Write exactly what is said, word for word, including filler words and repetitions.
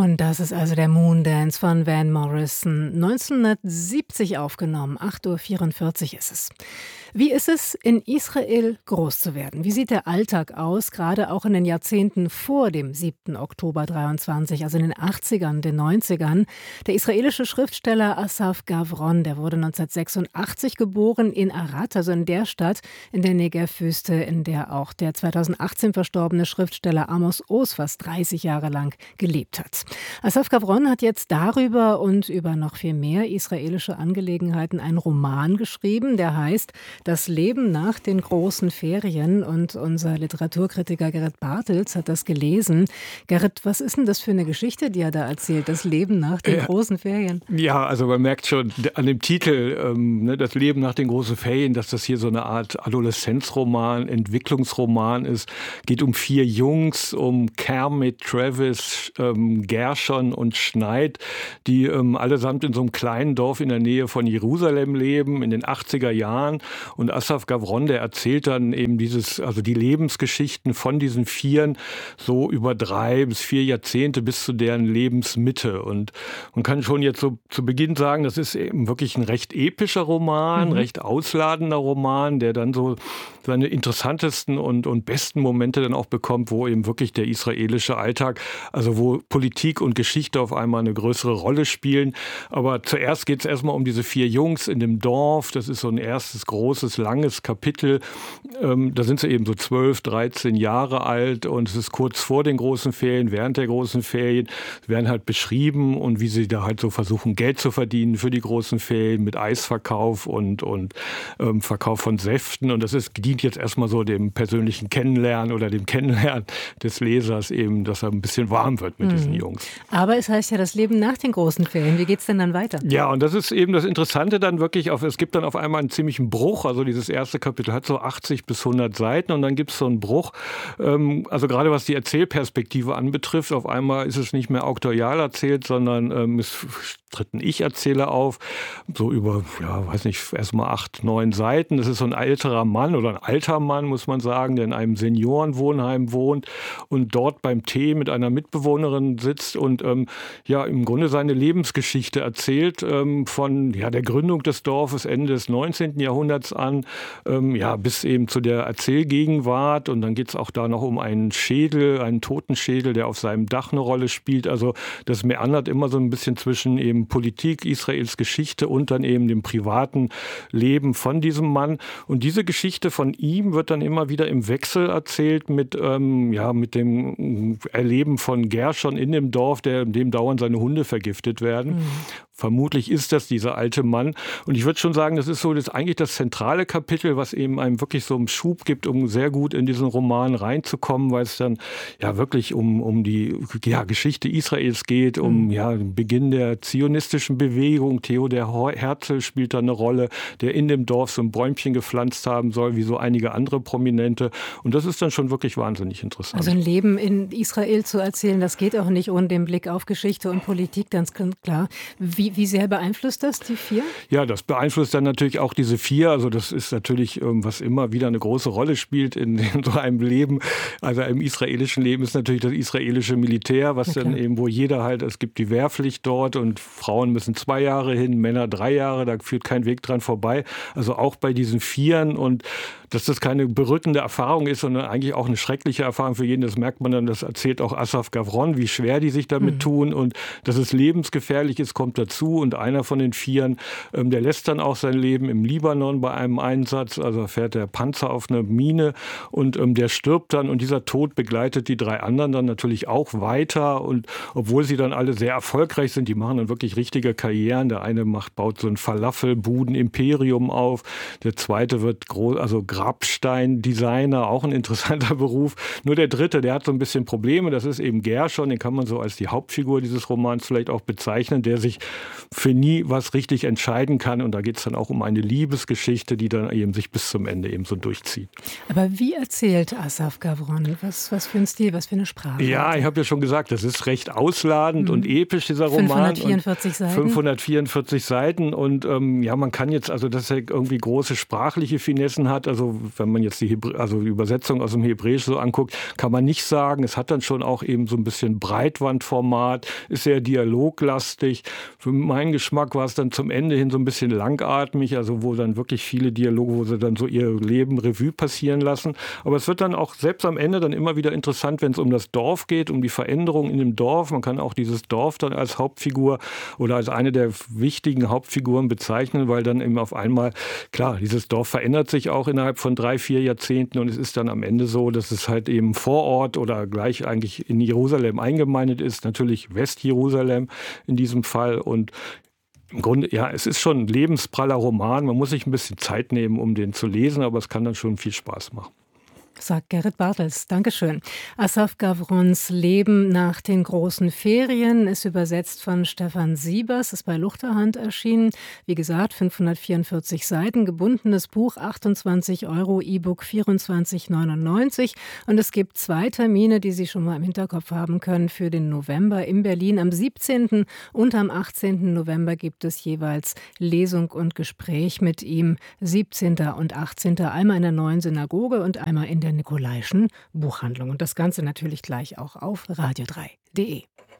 Und das ist also der Moondance von Van Morrison, neunzehnhundertsiebzig aufgenommen. acht Uhr vierundvierzig ist es. Wie ist es, in Israel groß zu werden? Wie sieht der Alltag aus, gerade auch in den Jahrzehnten vor dem siebten Oktober dreiundzwanzig, also in den achtzigern, den neunzigern? Der israelische Schriftsteller Asaf Gavron, der wurde neunzehnhundertsechsundachtzig geboren in Arad, also in der Stadt in der Negev-Wüste, in der auch der zweitausendachtzehn verstorbene Schriftsteller Amos Oz fast dreißig Jahre lang gelebt hat. Asaf Gavron hat jetzt darüber und über noch viel mehr israelische Angelegenheiten einen Roman geschrieben, der heißt Das Leben nach den großen Ferien, und unser Literaturkritiker Gerrit Bartels hat das gelesen. Gerrit, was ist denn das für eine Geschichte, die er da erzählt, das Leben nach den ja, großen Ferien? Ja, also man merkt schon an dem Titel, ähm, ne, das Leben nach den großen Ferien, dass das hier so eine Art Adoleszenzroman, Entwicklungsroman ist. Geht um vier Jungs, um Kermit, Travis, ähm, Gershon und Schneid, die ähm, allesamt in so einem kleinen Dorf in der Nähe von Jerusalem leben, in den achtziger Jahren. Und Asaf Gavron, der erzählt dann eben dieses, also die Lebensgeschichten von diesen Vieren so über drei bis vier Jahrzehnte bis zu deren Lebensmitte. Und man kann schon jetzt so zu Beginn sagen, das ist eben wirklich ein recht epischer Roman, mhm. recht ausladender Roman, der dann so seine interessantesten und, und besten Momente dann auch bekommt, wo eben wirklich der israelische Alltag, also wo Politik und Geschichte auf einmal eine größere Rolle spielen. Aber zuerst geht es erstmal um diese vier Jungs in dem Dorf. Das ist so ein erstes großes, langes Kapitel. Ähm, da sind sie eben so zwölf, dreizehn Jahre alt und es ist kurz vor den großen Ferien, während der großen Ferien. Sie werden halt beschrieben und wie sie da halt so versuchen, Geld zu verdienen für die großen Ferien mit Eisverkauf und, und ähm, Verkauf von Säften. Und das ist, dient jetzt erstmal so dem persönlichen Kennenlernen oder dem Kennenlernen des Lesers eben, dass er ein bisschen warm wird mit mhm. diesen Jungs. Aber es heißt ja das Leben nach den großen Ferien. Wie geht es denn dann weiter? Ja, und das ist eben das Interessante dann wirklich, auf, es gibt dann auf einmal einen ziemlichen Bruch. Also dieses erste Kapitel hat so achtzig bis hundert Seiten und dann gibt es so einen Bruch. Ähm, also gerade was die Erzählperspektive anbetrifft, auf einmal ist es nicht mehr auktorial erzählt, sondern ähm, es tritt ein Ich-Erzähler auf, so über, ja, weiß nicht, erstmal acht, neun Seiten. Das ist so ein älterer Mann oder ein alter Mann, muss man sagen, der in einem Seniorenwohnheim wohnt und dort beim Tee mit einer Mitbewohnerin sitzt und ähm, ja, im Grunde seine Lebensgeschichte erzählt, ähm, von ja, der Gründung des Dorfes Ende des neunzehnten Jahrhunderts an, ähm, ja, bis eben zu der Erzählgegenwart. Und dann geht es auch da noch um einen Schädel, einen Totenschädel, der auf seinem Dach eine Rolle spielt. Also das meandert immer so ein bisschen zwischen eben Politik, Israels Geschichte und dann eben dem privaten Leben von diesem Mann. Und diese Geschichte von ihm wird dann immer wieder im Wechsel erzählt mit, ähm, ja, mit dem Erleben von Gershon in dem Dorf, der, in dem dauernd seine Hunde vergiftet werden. Mhm. Vermutlich ist das dieser alte Mann. Und ich würde schon sagen, das ist so das eigentlich das zentrale Kapitel, was eben einem wirklich so einen Schub gibt, um sehr gut in diesen Roman reinzukommen, weil es dann ja wirklich um, um die ja, Geschichte Israels geht, um mhm. ja, den Beginn der zionistischen Bewegung. Theodor Herzl spielt da eine Rolle, der in dem Dorf so ein Bäumchen gepflanzt haben soll, wie so einige andere Prominente. Und das ist dann schon wirklich wahnsinnig interessant. Also ein Leben in Israel zu erzählen, das geht auch nicht ohne den Blick auf Geschichte und Politik, ganz klar. Wie, wie sehr beeinflusst das die vier? Ja, das beeinflusst dann natürlich auch diese vier. Also das ist natürlich, was immer wieder eine große Rolle spielt in, in so einem Leben. Also im israelischen Leben ist natürlich das israelische Militär, was dann eben, wo jeder halt, es gibt die Wehrpflicht dort und Frauen müssen zwei Jahre hin, Männer drei Jahre, da führt kein Weg dran vorbei. Also auch bei diesen Vieren, und dass das keine berückende Erfahrung ist, sondern eigentlich auch eine schreckliche Erfahrung für jeden, das merkt man dann, das erzählt auch Asaf Gavron, wie schwer die sich damit mhm. tun, und dass es lebensgefährlich ist, kommt dazu. Und einer von den Vieren, ähm, der lässt dann auch sein Leben im Libanon bei einem Einsatz, also fährt der Panzer auf eine Mine und ähm, der stirbt dann, und dieser Tod begleitet die drei anderen dann natürlich auch weiter, und obwohl sie dann alle sehr erfolgreich sind, die machen dann wirklich richtige Karrieren. Der eine macht, baut so ein Falafelbuden-Imperium auf, der zweite wird groß, also Grabstein-Designer, auch ein interessanter Beruf. Nur der dritte, der hat so ein bisschen Probleme, das ist eben Gershon, den kann man so als die Hauptfigur dieses Romans vielleicht auch bezeichnen, der sich für nie was richtig entscheiden kann, und da geht es dann auch um eine Liebesgeschichte, die dann eben sich bis zum Ende eben so durchzieht. Aber wie erzählt Asaf Gavron? Was, was für ein Stil, was für eine Sprache? Ja, ich habe ja schon gesagt, das ist recht ausladend mhm. und episch, dieser Roman. fünfhundertvierundvierzig Seiten. fünfhundertvierundvierzig Seiten und ähm, ja, man kann jetzt, also dass er irgendwie große sprachliche Finessen hat, also so, wenn man jetzt die, Hebrä also die Übersetzung aus dem Hebräisch so anguckt, kann man nicht sagen. Es hat dann schon auch eben so ein bisschen Breitwandformat, ist sehr dialoglastig. Für meinen Geschmack war es dann zum Ende hin so ein bisschen langatmig, also wo dann wirklich viele Dialoge, wo sie dann so ihr Leben Revue passieren lassen. Aber es wird dann auch selbst am Ende dann immer wieder interessant, wenn es um das Dorf geht, um die Veränderung in dem Dorf. Man kann auch dieses Dorf dann als Hauptfigur oder als eine der wichtigen Hauptfiguren bezeichnen, weil dann eben auf einmal, klar, dieses Dorf verändert sich auch innerhalb von drei, vier Jahrzehnten und es ist dann am Ende so, dass es halt eben vor Ort oder gleich eigentlich in Jerusalem eingemeindet ist, natürlich West-Jerusalem in diesem Fall und im Grunde, ja, es ist schon ein lebenspraller Roman. Man muss sich ein bisschen Zeit nehmen, um den zu lesen, aber es kann dann schon viel Spaß machen. Sagt Gerrit Bartels. Dankeschön. Asaf Gavrons Leben nach den großen Ferien ist übersetzt von Stefan Siebers, ist bei Luchterhand erschienen. Wie gesagt, fünfhundertvierundvierzig Seiten, gebundenes Buch, achtundzwanzig Euro, E-Book vierundzwanzig neunundneunzig. Und es gibt zwei Termine, die Sie schon mal im Hinterkopf haben können für den November in Berlin. Am siebzehnten und am achtzehnten November gibt es jeweils Lesung und Gespräch mit ihm. siebzehnten und achtzehnten einmal in der Neuen Synagoge und einmal in der Nikolaischen Buchhandlung. Und das Ganze natürlich gleich auch auf radio drei punkt de.